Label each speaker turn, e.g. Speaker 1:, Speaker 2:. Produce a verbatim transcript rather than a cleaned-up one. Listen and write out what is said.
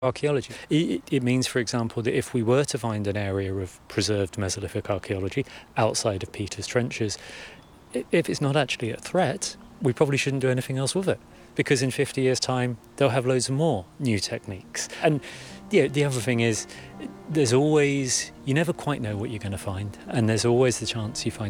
Speaker 1: archaeology. It, it means, for example, that if we were to find an area of preserved Mesolithic archaeology outside of Peter's Trenches, if it's not actually a threat, we probably shouldn't do anything else with it, because in fifty years' time, they'll have loads of more new techniques. And yeah, the other thing is, there's always, you never quite know what you're going to find, and there's always the chance you find